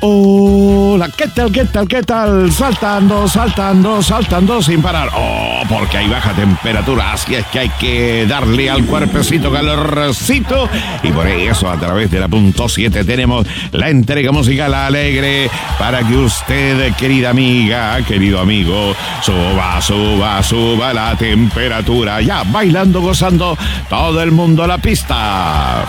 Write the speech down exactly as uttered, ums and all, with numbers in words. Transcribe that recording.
Hola, ¿qué tal, qué tal, qué tal? Saltando, saltando, saltando sin parar. Oh, porque hay baja temperatura, así es que hay que darle al cuerpecito calorcito. Y por eso, a través de la punto siete, tenemos la entrega musical alegre para que usted, querida amiga, querido amigo, suba, suba, suba la temperatura. Ya, bailando, gozando, todo el mundo a la pista.